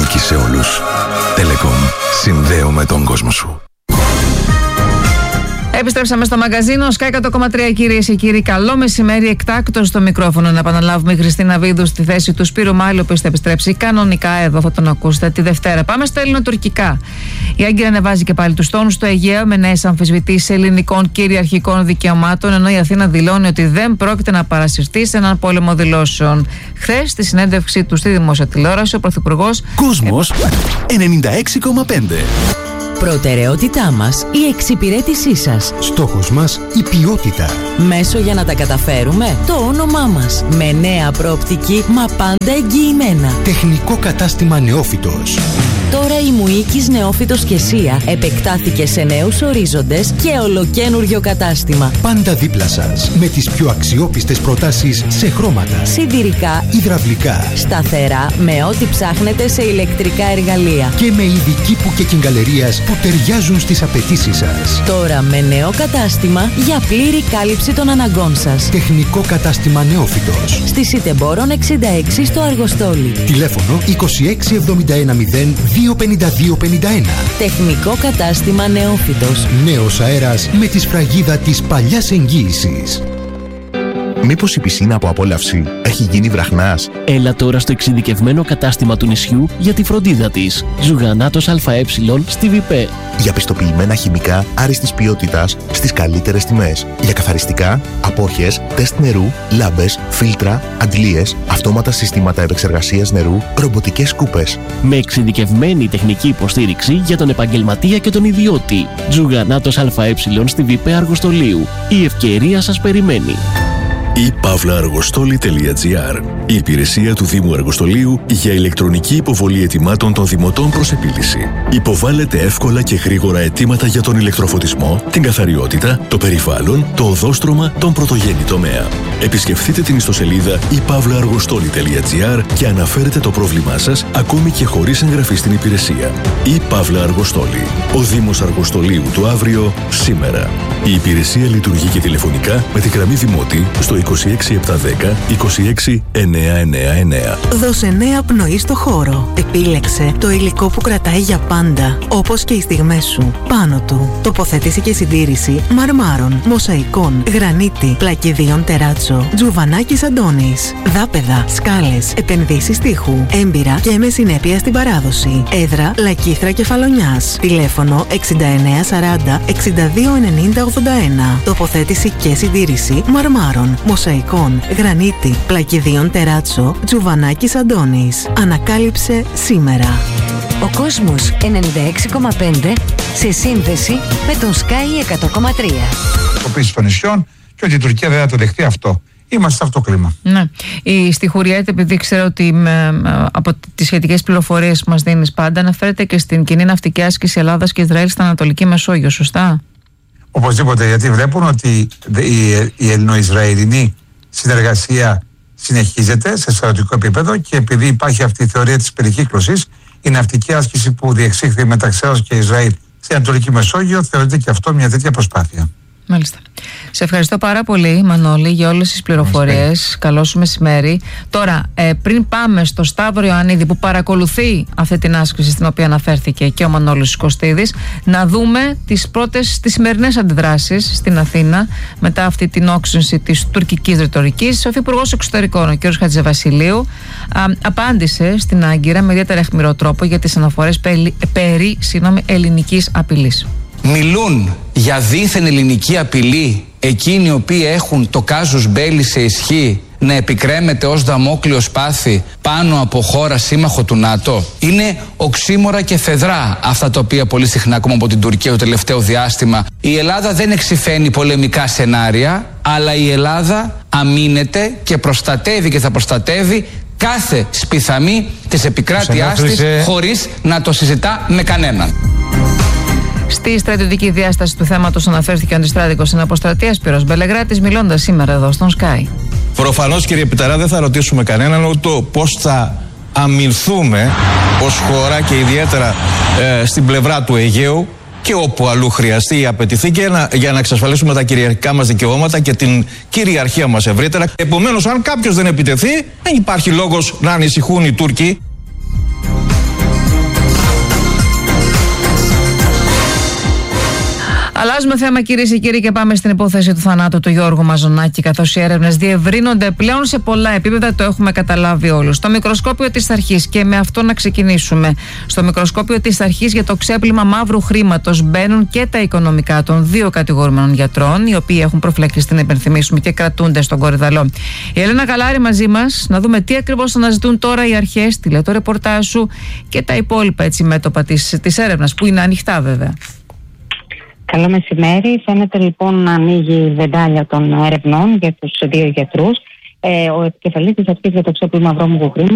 ανήκει σε όλους. Telecom. Συνδέω με τον κόσμο σου. Επιστρέψαμε στο μαγκαζίνο Sky 100,3, κυρίες και κύριοι. Καλό μεσημέρι. Εκτάκτως στο μικρόφωνο να επαναλάβουμε η Χριστίνα Βίδου στη θέση του Σπύρου Μάλη, ο οποίος θα επιστρέψει κανονικά εδώ, θα τον ακούσετε τη Δευτέρα. Πάμε στα ελληνοτουρκικά. Η Άγκυρα ανεβάζει και πάλι τους τόνους στο Αιγαίο με νέες αμφισβητήσεις ελληνικών κυριαρχικών δικαιωμάτων, ενώ η Αθήνα δηλώνει ότι δεν πρόκειται να παρασυρθεί σε έναν πόλεμο δηλώσεων. Χθες, στη συνέντευξή του στη δημόσια τηλεόραση, ο Πρωθυπουργός. Κόσμος 96,5. Προτεραιότητά μας η εξυπηρέτησή σας. Στόχος μας η ποιότητα. Μέσο για να τα καταφέρουμε το όνομά μας. Με νέα προοπτική, μα πάντα εγγυημένα. Τεχνικό κατάστημα Νεόφυτος. Τώρα η Μουίκης Νεόφυτος και Σία επεκτάθηκε σε νέους ορίζοντες και ολοκένουργιο κατάστημα. Πάντα δίπλα σας, με τις πιο αξιόπιστες προτάσεις σε χρώματα, σιδηρικά, υδραυλικά, σταθερά, με ό,τι ψάχνετε σε ηλεκτρικά εργαλεία. Και με ειδική που και κυγκαλερίας που ταιριάζουν στις απαιτήσεις σας. Τώρα με νέο κατάστημα για πλήρη κάλυψη των αναγκών σας. Τεχνικό κατάστημα Νεόφυτος. Στη Σιτεμπόρων 66 στο Αργοστόλι. Τηλέφωνο 26710 25251. Τεχνικό κατάστημα Νεόφυτος. Νέος αέρας με τη σφραγίδα της παλιάς εγγύησης. Μήπως η πισίνα από απόλαυση έχει γίνει βραχνάς? Έλα τώρα στο εξειδικευμένο κατάστημα του νησιού για τη φροντίδα της. Ζουγανάτος ΑΕ στη ΒΙΠΕ. Για πιστοποιημένα χημικά άριστης ποιότητας στις καλύτερες τιμές. Για καθαριστικά, απόρχες, τεστ νερού, λάμπες, φίλτρα, αντλίες, αυτόματα συστήματα επεξεργασίας νερού, ρομποτικές σκούπες. Με εξειδικευμένη τεχνική υποστήριξη για τον επαγγελματία και τον ιδιώτη. Ζουγανάτος ΑΕ στη ΒΙΠΕ Αργοστολίου. Η ευκαιρία σας περιμένει. ePavlaArgostoli.gr, η υπηρεσία του Δήμου Αργοστολίου για ηλεκτρονική υποβολή αιτημάτων των δημοτών προς επίλυση. Υποβάλλετε εύκολα και γρήγορα αιτήματα για τον ηλεκτροφωτισμό, την καθαριότητα, το περιβάλλον, το οδόστρωμα, τον πρωτογενή τομέα. Επισκεφτείτε την ιστοσελίδα ePavlaArgostoli.gr και αναφέρετε το πρόβλημά σας, ακόμη και χωρίς εγγραφή στην υπηρεσία. ePavlaArgostoli. Ο Δήμος Αργοστολίου του αύριο, σήμερα. Η υπηρεσία λειτουργεί και τηλεφωνικά με τη γραμμή Δημότη στο 26710 26999. Δώσε νέα πνοή στο χώρο. Επίλεξε το υλικό που κρατάει για πάντα, όπως και οι στιγμές σου. Πάνω του, τοποθέτηση και συντήρηση μαρμάρων, μοσαϊκών, γρανίτη, πλακιδίων τεράτσο, Τζουβανάκης Αντώνης, δάπεδα, σκάλες, επενδύσεις τείχου, έμπειρα και με συνέπεια στην παράδοση. Έδρα Λακίθρα Κεφαλονιάς. Τηλέφωνο 6940 629081. Τοποθέτηση και συντήρηση μαρμάρων, μοσαϊκών, γρανίτη, πλακιδίων τεράτσο, Τζουβανάκης Αντώνης. Ανακάλυψε σήμερα. Ο κόσμος 96,5 σε σύνδεση με τον Sky 100,3. Κοπήσεις των νησιών και ότι η Τουρκία δεν θα το δεχτεί αυτό. Είμαστε σε αυτό το κλίμα. Ναι. Η Στιχουριέτη, επειδή ξέρω ότι από τις σχετικές πληροφορίες που μας δίνεις πάντα, αναφέρεται και στην κοινή ναυτική άσκηση Ελλάδας και Ισραήλ στην Ανατολική Μεσόγειο, σωστά? Οπωσδήποτε, γιατί βλέπουν ότι η ελληνο-ισραηλινή συνεργασία συνεχίζεται σε στρατιωτικό επίπεδο και επειδή υπάρχει αυτή η θεωρία της περικύκλωσης, η ναυτική άσκηση που διεξήχθη μεταξύ Ελλάδας και Ισραήλ στην Ανατολική Μεσόγειο θεωρείται και αυτό μια τέτοια προσπάθεια. Μάλιστα. Σε ευχαριστώ πάρα πολύ, Μανώλη, για όλες τις πληροφορίες. Καλό σου μεσημέρι. Τώρα, πριν πάμε στο Σταύρο Ιωαννίδη που παρακολουθεί αυτή την άσκηση στην οποία αναφέρθηκε και ο Μανώλης Κωστίδης, να δούμε τις σημερινές αντιδράσεις στην Αθήνα μετά αυτή την όξυνση της τουρκικής ρητορικής. Ο Υφυπουργός Εξωτερικών, ο κ. Χατζηβασιλείου, απάντησε στην Άγκυρα με ιδιαίτερα αιχμηρό τρόπο για τις αναφορές περί ελληνικής απειλής. Μιλούν για δίθεν ελληνική απειλή εκείνοι οι οποίοι έχουν το κάζους μπέλι σε ισχύ να επικρέμεται ως δαμόκλειο σπάθη πάνω από χώρα σύμμαχο του ΝΑΤΟ. Είναι οξύμορα και φεδρά αυτά τα οποία πολύ συχνά ακούμε από την Τουρκία το τελευταίο διάστημα. Η Ελλάδα δεν εξυφαίνει πολεμικά σενάρια, αλλά η Ελλάδα αμήνεται και προστατεύει και θα προστατεύει κάθε σπιθαμή της επικράτειάς της χωρίς να το συζητά με κανέναν. Στη στρατιωτική διάσταση του θέματος αναφέρθηκε ο αντιστράτηγος στην αποστρατεία Σπύρος Μπελεγράτης, μιλώντας σήμερα εδώ στον Sky. Προφανώς, κύριε Πιταρά, δεν θα ρωτήσουμε κανέναν ούτε πώς θα αμυνθούμε ως χώρα και ιδιαίτερα στην πλευρά του Αιγαίου και όπου αλλού χρειαστεί ή απαιτηθεί και για να εξασφαλίσουμε τα κυριαρχικά μας δικαιώματα και την κυριαρχία μας ευρύτερα. Επομένως, αν κάποιος δεν επιτεθεί, δεν υπάρχει λόγος να ανησυχούν οι Τούρκοι. Αλλάζουμε θέμα, κυρίες και κύριοι, και πάμε στην υπόθεση του θανάτου του Γιώργου Μαζονάκη, καθώς οι έρευνες διευρύνονται πλέον σε πολλά επίπεδα, το έχουμε καταλάβει όλους. Στο μικροσκόπιο της αρχής, και με αυτό να ξεκινήσουμε. Στο μικροσκόπιο της αρχής για το ξέπλυμα μαύρου χρήματος μπαίνουν και τα οικονομικά των 2 κατηγορούμενων γιατρών, οι οποίοι έχουν προφυλακιστεί, να υπενθυμίσουμε, και κρατούνται στον Κορυδαλό. Η Έλενα Γαλάρη μαζί μας, να δούμε τι ακριβώς αναζητούν τώρα οι αρχές, τι λέει το ρεπορτάζ σου και τα υπόλοιπα μέτωπα της έρευνας, που είναι ανοιχτά βέβαια. Καλό μεσημέρι. Φαίνεται λοιπόν να ανοίγει η βεντάλια των ερευνών για τους 2 γιατρούς. Ο επικεφαλής της αρχής για το ξέπλυμα βρώμικου χρήματος